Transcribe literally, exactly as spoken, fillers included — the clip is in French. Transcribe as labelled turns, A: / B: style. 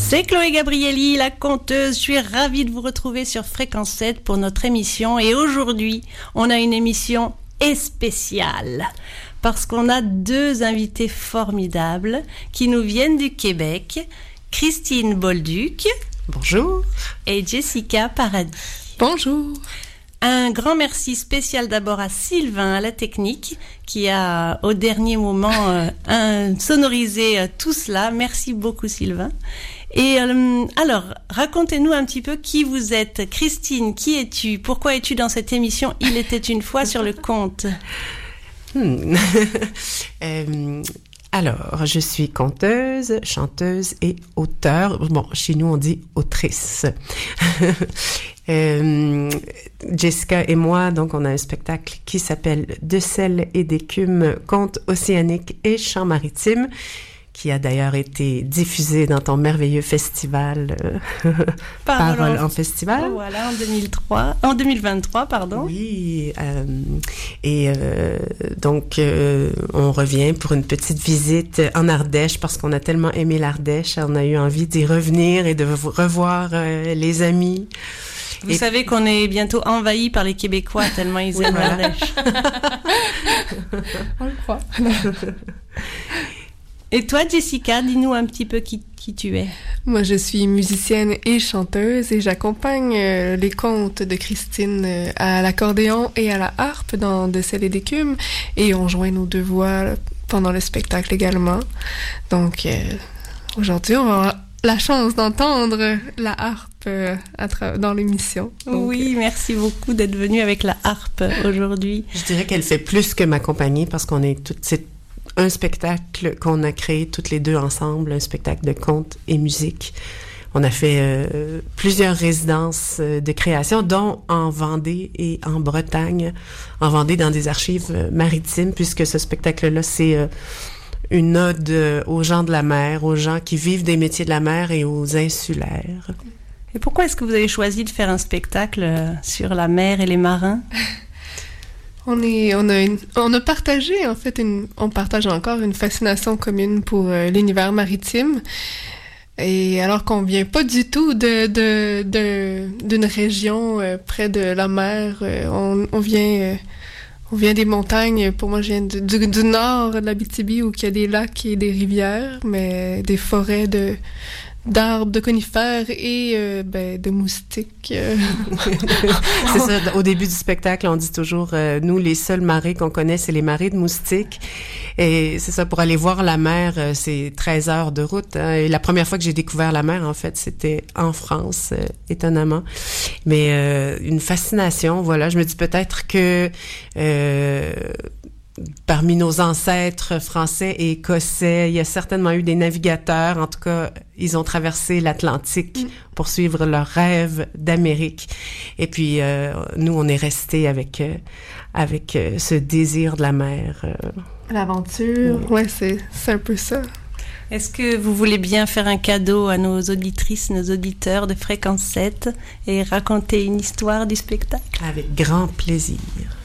A: C'est Chloé Gabrielli, la conteuse. Je suis ravie de vous retrouver sur Fréquence sept pour notre émission. Et aujourd'hui, on a une émission spéciale parce qu'on a deux invités formidables qui nous viennent du Québec. Christine Bolduc.
B: Bonjour. Et
A: Jessica Paradis.
C: Bonjour.
A: Un grand merci spécial d'abord à Sylvain, à la technique, qui a au dernier moment euh, un, sonorisé euh, tout cela. Merci beaucoup Sylvain. Et euh, alors, racontez-nous un petit peu qui vous êtes. Christine, qui es-tu? Pourquoi es-tu dans cette émission Il était une fois sur le conte?
B: hmm. euh, Alors, je suis conteuse, chanteuse et auteure. Bon, chez nous, on dit autrice. euh, Jessica et moi, donc, on a un spectacle qui s'appelle De sel et d'écume, contes océaniques et chants maritimes, qui a d'ailleurs été diffusé dans ton merveilleux festival euh, Parole, Parole en, en festival.
A: Oh, voilà, en deux mille trois, en deux mille vingt-trois, pardon.
B: Oui, euh, et euh, donc euh, on revient pour une petite visite en Ardèche parce qu'on a tellement aimé l'Ardèche, on a eu envie d'y revenir et de revoir euh, les amis.
A: Vous
B: et...
A: savez qu'on est bientôt envahi par les Québécois tellement ils aiment
B: voilà.
A: l'Ardèche.
C: On le croit.
A: Et toi, Jessica, dis-nous un petit peu qui, qui tu es.
C: Moi, je suis musicienne et chanteuse et j'accompagne euh, les contes de Christine euh, à l'accordéon et à la harpe dans De sel et d'écume et on joint nos deux voix là, pendant le spectacle également. Donc, euh, aujourd'hui, on va avoir la chance d'entendre la harpe euh, à tra- dans l'émission. Donc,
A: oui, merci beaucoup d'être venue avec la harpe aujourd'hui.
B: Je dirais qu'elle fait plus que m'accompagner parce qu'on est toutes ces un spectacle qu'on a créé toutes les deux ensemble, un spectacle de contes et musique. On a fait euh, plusieurs résidences euh, de création, dont en Vendée et en Bretagne. En Vendée, dans des archives euh, maritimes, puisque ce spectacle-là, c'est euh, une ode euh, aux gens de la mer, aux gens qui vivent des métiers de la mer et aux insulaires.
A: Et pourquoi est-ce que vous avez choisi de faire un spectacle euh, sur la mer et les marins?
C: On est, on a, une, on a partagé en fait, une, on partage encore une fascination commune pour euh, l'univers maritime. Et alors qu'on vient pas du tout de, de, de d'une région euh, près de la mer, euh, on, on vient, euh, on vient des montagnes. Pour moi, je viens du, du, du nord de l'Abitibi où il y a des lacs et des rivières, mais des forêts de d'arbres, de conifères et euh, ben, de moustiques. Euh.
B: C'est ça, au début du spectacle, on dit toujours, euh, nous, les seules marées qu'on connaît, c'est les marées de moustiques. Et c'est ça, pour aller voir la mer, euh, c'est treize heures de route. Hein. Et la première fois que j'ai découvert la mer, en fait, c'était en France, euh, étonnamment. Mais euh, une fascination, voilà. Je me dis peut-être que... Euh, parmi nos ancêtres français et écossais, il y a certainement eu des navigateurs. En tout cas, ils ont traversé l'Atlantique mm. pour suivre leur rêve d'Amérique. Et puis, euh, nous, on est restés avec euh, avec euh, ce désir de la mer. Euh.
C: L'aventure. Oui, ouais, c'est, c'est un peu ça.
A: Est-ce que vous voulez bien faire un cadeau à nos auditrices, nos auditeurs de Fréquence sept et raconter une histoire du spectacle?
B: Avec grand plaisir.